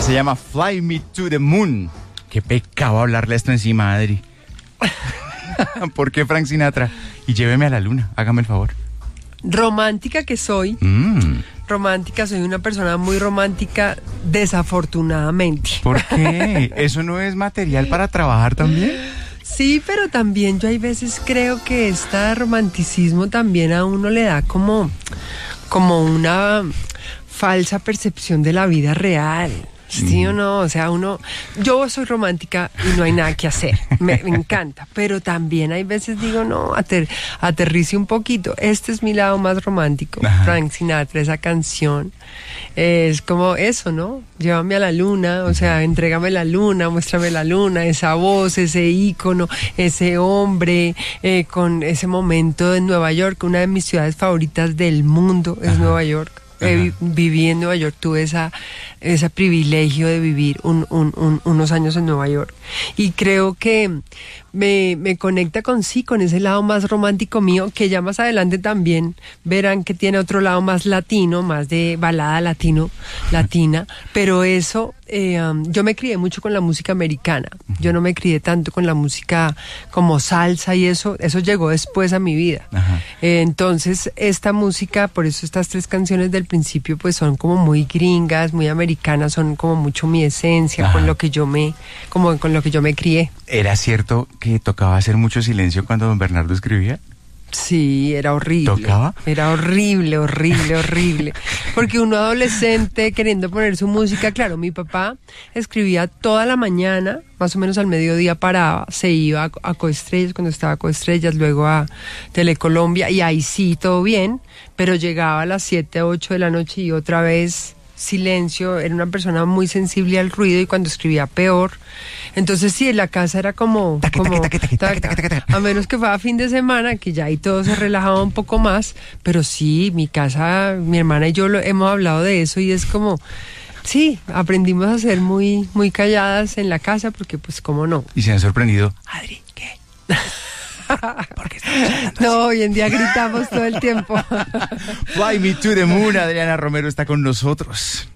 se llama Fly Me to the Moon. Qué pecado hablarle esto encima, Adri. ¿Por qué Frank Sinatra? Y lléveme a la luna, hágame el favor. Romántica que soy. Romántica, soy una persona muy romántica, desafortunadamente. ¿Por qué? ¿Eso no es material para trabajar también? Sí, pero también yo hay veces creo que este romanticismo también a uno le da como una falsa percepción de la vida real. ¿Sí o no? O sea, yo soy romántica y no hay nada que hacer, me encanta, pero también hay veces digo, no, aterrice un poquito, este es mi lado más romántico. Ajá. Frank Sinatra, esa canción, es como eso, ¿no? Llévame a la luna, o sea, entrégame la luna, muéstrame la luna, esa voz, ese ícono, ese hombre, con ese momento en Nueva York, una de mis ciudades favoritas del mundo es Nueva York. Viví en Nueva York, tuve ese privilegio de vivir unos años en Nueva York y creo que me conecta con ese lado más romántico mío, que ya más adelante también verán que tiene otro lado más latino, más de balada latina, pero eso, yo me crié mucho con la música americana, yo no me crié tanto con la música como salsa y eso llegó después a mi vida. Entonces esta música, por eso estas 3 canciones del principio pues son como muy gringas, muy americanas, son como mucho mi esencia, con lo que yo me crié. ¿Era cierto que tocaba hacer mucho silencio cuando don Bernardo escribía? Sí, era horrible. ¿Tocaba? Era horrible. Porque uno adolescente queriendo poner su música, claro, mi papá escribía toda la mañana, más o menos al mediodía paraba, se iba a Coestrellas, cuando estaba Coestrellas, luego a Telecolombia, y ahí sí, todo bien, pero llegaba a las 7, 8 de la noche y otra vez silencio. Era una persona muy sensible al ruido y cuando escribía peor. Entonces sí, en la casa era como a menos que fuera fin de semana, que ya ahí todo se relajaba un poco más, pero sí, mi casa, mi hermana y yo hemos hablado de eso y es como, sí, aprendimos a ser muy, muy calladas en la casa porque pues cómo no. Y se han sorprendido, Adri, ¿qué? ¿Por qué estamos hablando así? Hoy en día gritamos todo el tiempo. Fly Me to the Moon, Adriana Romero está con nosotros.